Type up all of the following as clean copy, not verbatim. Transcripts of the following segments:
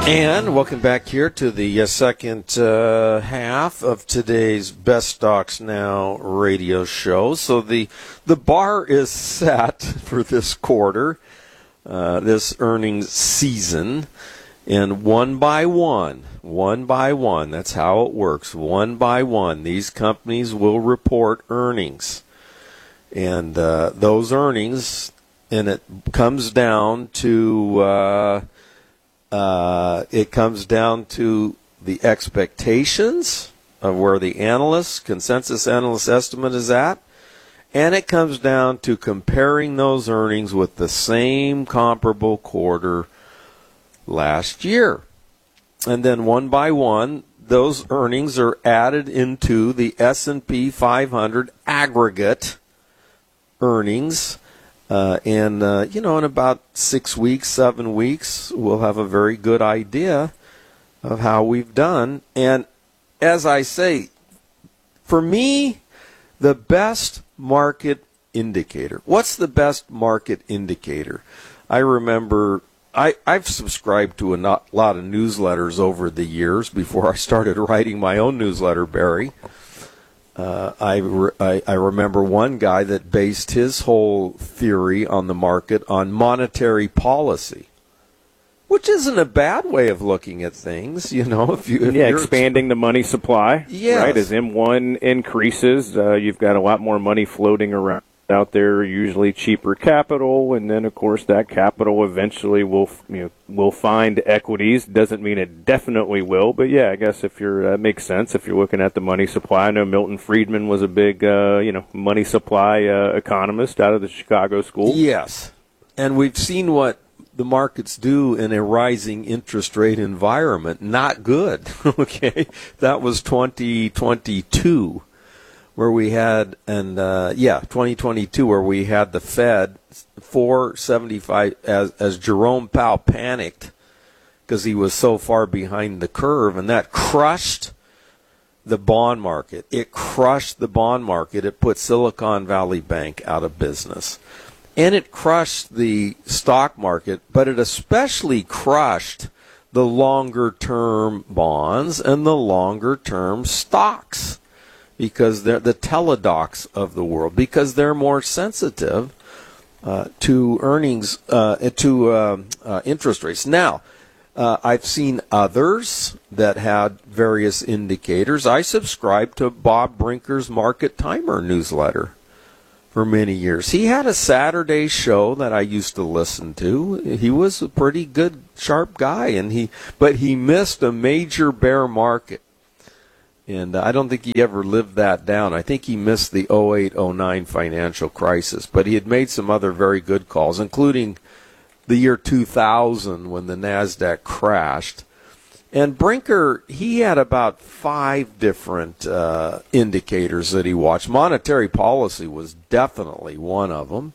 And welcome back here to the second half of today's Best Stocks Now radio show. So the bar is set for this quarter, this earnings season, and one by one, that's how it works. One by one, these companies will report earnings. And those earnings, and it comes down to the expectations of where the consensus analyst estimate is at, and it comes down to comparing those earnings with the same comparable quarter last year. And then one by one, those earnings are added into the S&P 500 aggregate earnings. In about 6 weeks, 7 weeks, we'll have a very good idea of how we've done. And as I say, for me, the best market indicator. What's the best market indicator? I remember I've subscribed to a lot of newsletters over the years before I started writing my own newsletter, Barry. I remember one guy that based his whole theory on the market on monetary policy, which isn't a bad way of looking at things, if you're expanding the money supply. Yes. Right, as M1 increases, you've got a lot more money floating around out there, usually cheaper capital, and then of course that capital eventually will find equities. Doesn't mean it definitely will, but yeah, I guess that makes sense if you're looking at the money supply. I know Milton Friedman was a big money supply economist out of the Chicago School. Yes, and we've seen what the markets do in a rising interest rate environment. Not good. Okay, that was 2022. Where we had, 2022, where we had the Fed 475 as Jerome Powell panicked because he was so far behind the curve, and that crushed the bond market. It crushed the bond market. It put Silicon Valley Bank out of business. And it crushed the stock market, but it especially crushed the longer-term bonds and the longer-term stocks. Because they're the teledocs of the world, because they're more sensitive to earnings, interest rates. Now, I've seen others that had various indicators. I subscribed to Bob Brinker's Market Timer newsletter for many years. He had a Saturday show that I used to listen to. He was a pretty good, sharp guy, but he missed a major bear market. And I don't think he ever lived that down. I think he missed the 08-09 financial crisis. But he had made some other very good calls, including the year 2000 when the NASDAQ crashed. And Brinker, he had about 5 different indicators that he watched. Monetary policy was definitely one of them.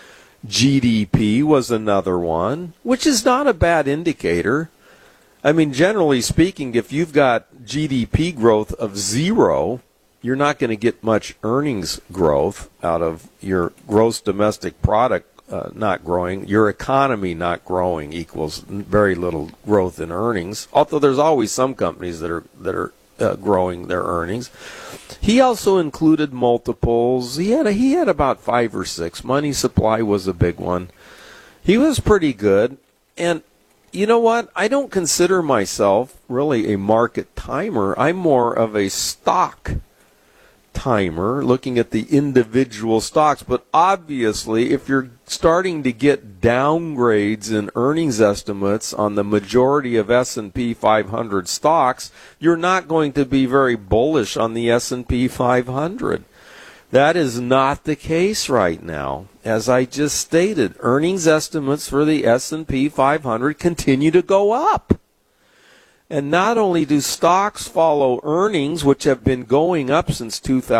GDP was another one, which is not a bad indicator. I mean, generally speaking, if you've got GDP growth of 0, you're not going to get much earnings growth out of your gross domestic product not growing. Your economy not growing equals very little growth in earnings, although there's always some companies that are growing their earnings. He also included multiples. He had about 5 or 6. Money supply was a big one. He was pretty good. And you know what? I don't consider myself really a market timer. I'm more of a stock timer, looking at the individual stocks. But obviously, if you're starting to get downgrades in earnings estimates on the majority of S&P 500 stocks, you're not going to be very bullish on the S&P 500. That is not the case right now. As I just stated, earnings estimates for the S&P 500 continue to go up. And not only do stocks follow earnings, which have been going up since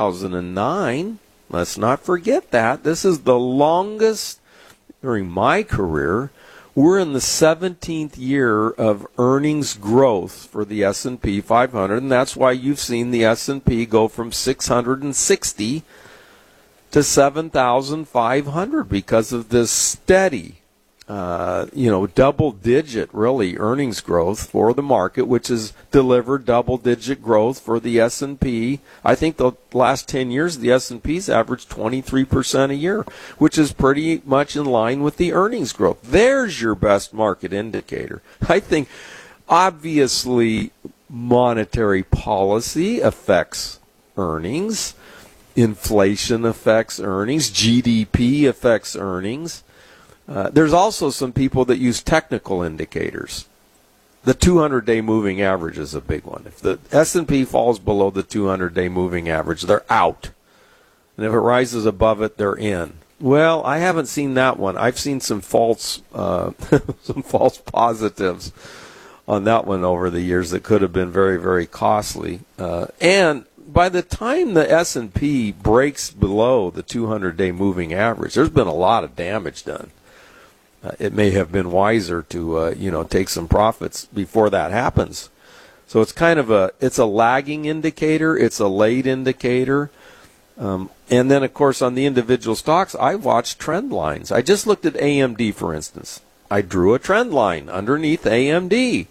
2009, let's not forget that. This is the longest during my career. We're in the 17th year of earnings growth for the S&P 500, and that's why you've seen the S&P go from 660 to 7,500 because of this steady double-digit, really, earnings growth for the market, which has delivered double-digit growth for the S&P. I think the last 10 years, the S&P's averaged 23% a year, which is pretty much in line with the earnings growth. There's your best market indicator. I think, obviously, monetary policy affects earnings. Inflation affects earnings. GDP affects earnings. There's also some people that use technical indicators. The 200-day moving average is a big one. If the S&P falls below the 200-day moving average, they're out. And if it rises above it, they're in. Well, I haven't seen that one. I've seen some false positives on that one over the years that could have been very, very costly. And by the time the S&P breaks below the 200-day moving average, there's been a lot of damage done. It may have been wiser to take some profits before that happens. So it's kind of it's a lagging indicator, it's a late indicator. And then, of course, on the individual stocks, I watched trend lines. I just looked at AMD, for instance. I drew a trend line underneath AMD.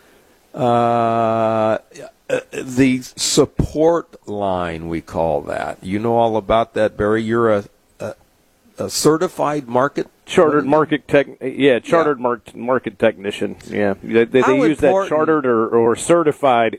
The support line, we call that. You know all about that, Barry. You're a certified market chartered market market technician. Yeah, they use that chartered or certified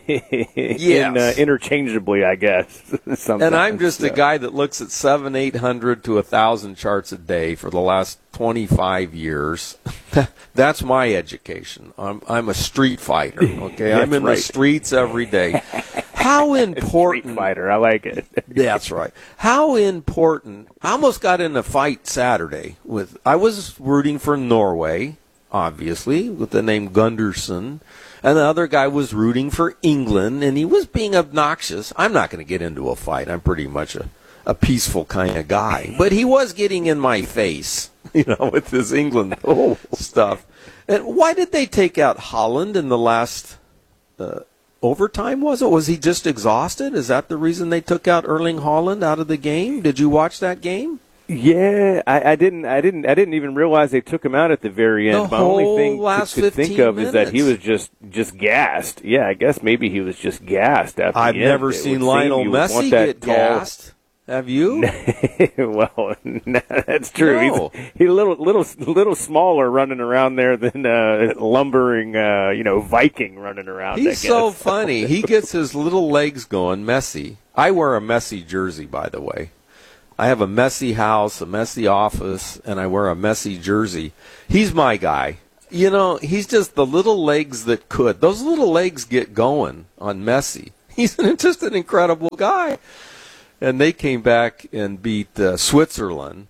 interchangeably, I guess. And I'm just a guy that looks at 700, 800 to 1,000 charts a day for the last 25 years. That's my education. I'm a street fighter. Okay, I'm in the streets every day. How important? Street fighter, I like it. That's right. How important? I almost got in a fight Saturday I was rooting for Norway, obviously, with the name Gunderson, and the other guy was rooting for England, and he was being obnoxious. I'm not going to get into a fight. I'm pretty much a peaceful kind of guy, but he was getting in my face, with this England stuff. And why did they take out Holland in the last overtime? Was he just exhausted? Is that the reason they took out Erling Haaland out of the game? Did you watch that game? Yeah, I didn't even realize they took him out at the very end. The only thing last I could think of minutes. is that he was just gassed. Yeah, I guess maybe he was just gassed after I've the end. never seen Lionel Messi get gassed. Have you? Well, that's true. No. He's a little smaller running around there than lumbering, Viking running around. He's so funny. He gets his little legs going. Messi. I wear a Messi jersey, by the way. I have a Messi house, a Messi office, and I wear a Messi jersey. He's my guy. He's just the little legs that could. Those little legs get going on Messi. He's just an incredible guy. And they came back and beat Switzerland,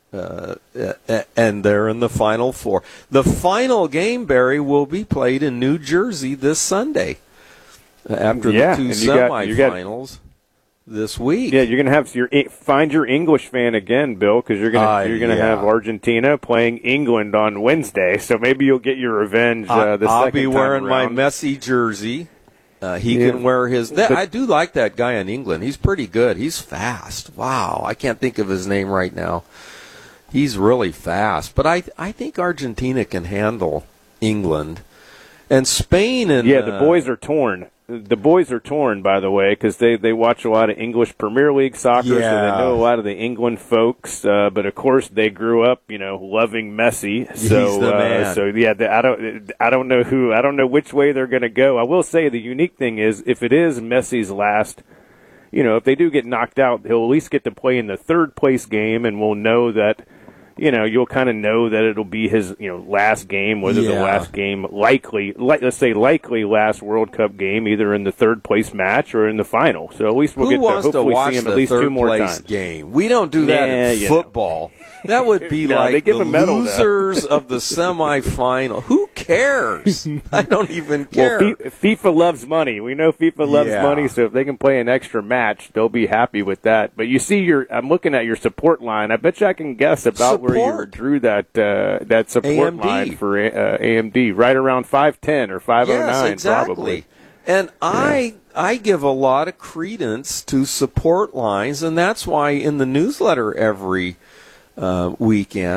and they're in the Final Four. The final game, Barry, will be played in New Jersey this Sunday after the two semifinals this week. Yeah, you're going to find your English fan again, Bill, because you're going to have Argentina playing England on Wednesday. So maybe you'll get your revenge the second time I'll be wearing around. my Messi jersey. He can wear his. I do like that guy in England. He's pretty good. He's fast. Wow, I can't think of his name right now. He's really fast. But I think Argentina can handle England, and Spain and the boys are torn. The boys are torn, by the way, because they watch a lot of English Premier League soccer, so they know a lot of the England folks. But of course, they grew up, loving Messi. So, he's the man. I don't know which way they're going to go. I will say the unique thing is, if it is Messi's last, if they do get knocked out, he'll at least get to play in the third place game, and we'll know that. You'll kind of know that it'll be his, last game, whether the last game likely last World Cup game, either in the third place match or in the final. So at least we'll get to hopefully see him at least two more times. Game. We don't do that in football. That would be like the losers of the semifinal. Who cares? I don't even care. Well, FIFA loves money. We know FIFA loves money, so if they can play an extra match, they'll be happy with that. But you see, I'm looking at your support line. I bet you I can guess about where you drew that support AMD. line for AMD, right around 510 or 509, yes, exactly. Probably. And I give a lot of credence to support lines, and that's why in the newsletter every weekend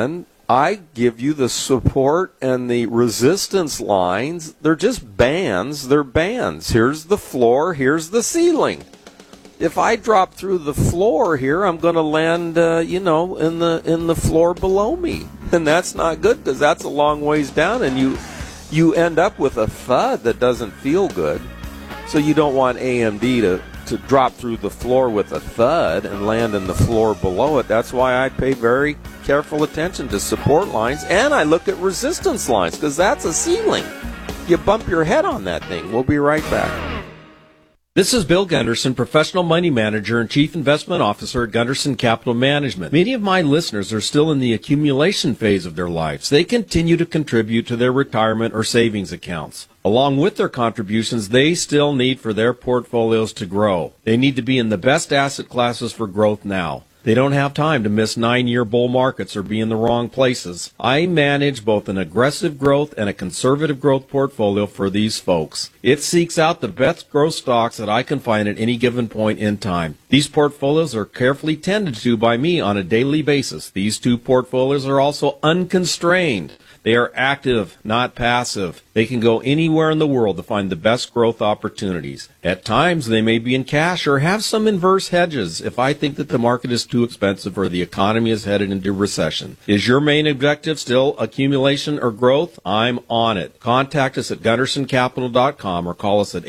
I give you the support and the resistance lines. They're just bands. They're bands. Here's the floor. Here's the ceiling. If I drop through the floor here, I'm going to land, in the floor below me, and that's not good because that's a long ways down, and you end up with a thud that doesn't feel good. So you don't want AMD to drop through the floor with a thud and land in the floor below it. That's why I pay very careful attention to support lines, and I look at resistance lines because that's a ceiling. You bump your head on that thing. We'll be right back. This is Bill Gunderson, Professional Money Manager and Chief Investment Officer at Gunderson Capital Management. Many of my listeners are still in the accumulation phase of their lives. They continue to contribute to their retirement or savings accounts. Along with their contributions, they still need for their portfolios to grow. They need to be in the best asset classes for growth now. They don't have time to miss 9-year bull markets or be in the wrong places. I manage both an aggressive growth and a conservative growth portfolio for these folks. It seeks out the best growth stocks that I can find at any given point in time. These portfolios are carefully tended to by me on a daily basis. These two portfolios are also unconstrained. They are active, not passive. They can go anywhere in the world to find the best growth opportunities. At times, they may be in cash or have some inverse hedges if I think that the market is too expensive or the economy is headed into recession. Is your main objective still accumulation or growth? I'm on it. Contact us at GundersonCapital.com or call us at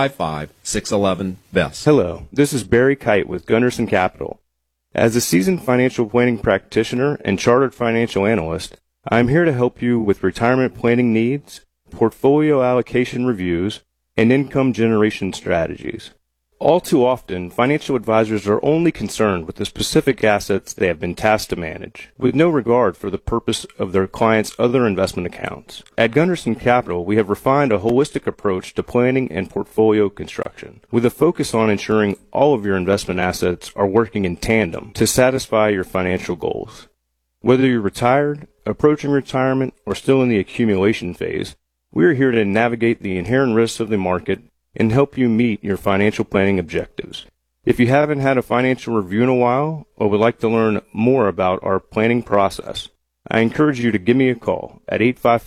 855-611-BEST. Hello, this is Barry Kite with Gunderson Capital. As a seasoned financial planning practitioner and chartered financial analyst, I'm here to help you with retirement planning needs, portfolio allocation reviews, and income generation strategies. All too often, financial advisors are only concerned with the specific assets they have been tasked to manage, with no regard for the purpose of their clients' other investment accounts. At Gunderson Capital, we have refined a holistic approach to planning and portfolio construction, with a focus on ensuring all of your investment assets are working in tandem to satisfy your financial goals. Whether you're retired, approaching retirement, or still in the accumulation phase, we are here to navigate the inherent risks of the market and help you meet your financial planning objectives. If you haven't had a financial review in a while or would like to learn more about our planning process, I encourage you to give me a call at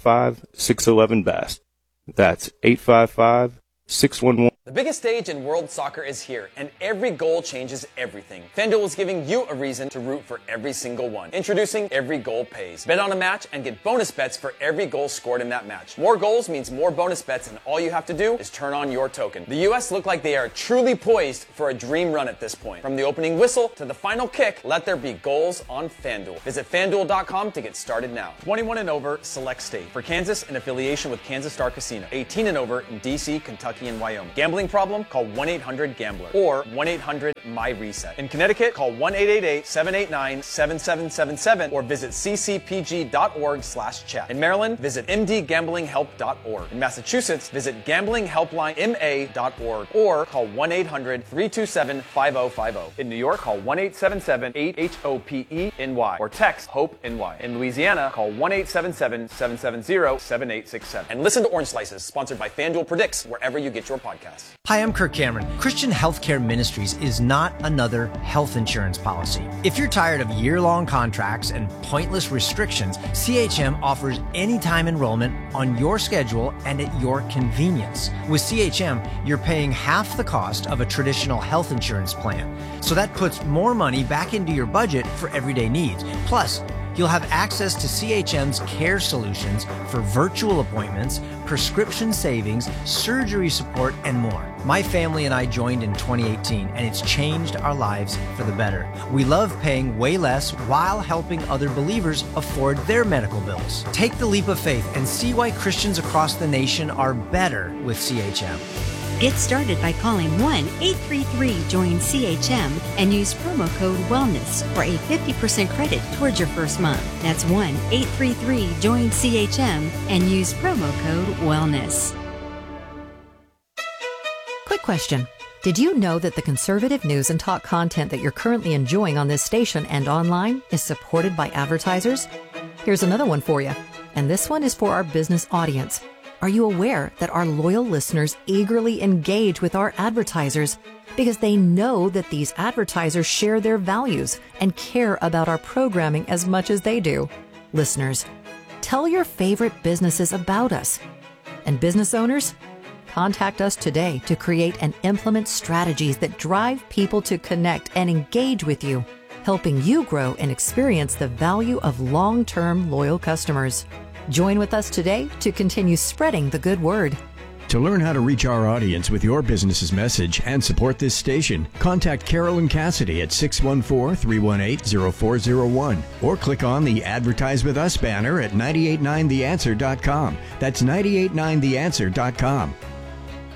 855-611-BEST. That's 855-611. The biggest stage in world soccer is here, and every goal changes everything. FanDuel is giving you a reason to root for every single one. Introducing Every Goal Pays. Bet on a match and get bonus bets for every goal scored in that match. More goals means more bonus bets, and all you have to do is turn on your token. The U.S. look like they are truly poised for a dream run at this point. From the opening whistle to the final kick, let there be goals on FanDuel. Visit FanDuel.com to get started now. 21 and over, select state. For Kansas, in affiliation with Kansas Star Casino. 18 and over in D.C., Kentucky, and Wyoming. Gambling problem? Call 1-800-GAMBLER or 1-800-MY-RESET. In Connecticut, call 1-888-789-7777 or visit ccpg.org/chat. In Maryland, visit mdgamblinghelp.org. In Massachusetts, visit gamblinghelplinema.org or call 1-800-327-5050. In New York, call 1-877-8-HOPE-NY or text HOPE-NY. In Louisiana, call 1-877-770-7867. And listen to Orange Slices, sponsored by FanDuel Predicts, wherever you get your podcasts. Hi, I'm Kirk Cameron. Christian Healthcare Ministries is not another health insurance policy. If you're tired of year-long contracts and pointless restrictions, CHM offers anytime enrollment on your schedule and at your convenience. With CHM, you're paying half the cost of a traditional health insurance plan. So that puts more money back into your budget for everyday needs. Plus, you'll have access to CHM's care solutions for virtual appointments, prescription savings, surgery support, and more. My family and I joined in 2018, and it's changed our lives for the better. We love paying way less while helping other believers afford their medical bills. Take the leap of faith and see why Christians across the nation are better with CHM. Get started by calling 1-833-JOIN-CHM and use promo code WELLNESS for a 50% credit towards your first month. That's 1-833-JOIN-CHM and use promo code WELLNESS. Quick question. Did you know that the conservative news and talk content that you're currently enjoying on this station and online is supported by advertisers? Here's another one for you. And this one is for our business audience. Are you aware that our loyal listeners eagerly engage with our advertisers because they know that these advertisers share their values and care about our programming as much as they do? Listeners, tell your favorite businesses about us. And business owners, contact us today to create and implement strategies that drive people to connect and engage with you, helping you grow and experience the value of long-term loyal customers. Join with us today to continue spreading the good word. To learn how to reach our audience with your business's message and support this station, contact Carolyn Cassidy at 614-318-0401 or click on the Advertise With Us banner at 989theanswer.com. That's 989theanswer.com.